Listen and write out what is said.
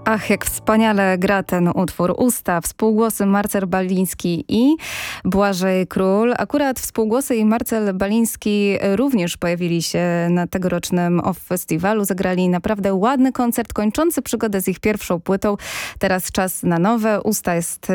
Ach, jak wspaniale gra ten utwór. Usta, współgłosy Marcel Baliński i Błażej Król. Akurat współgłosy i Marcel Baliński również pojawili się na tegorocznym OFF Festiwalu. Zagrali naprawdę ładny koncert kończący przygodę z ich pierwszą płytą. Teraz czas na nowe. Usta jest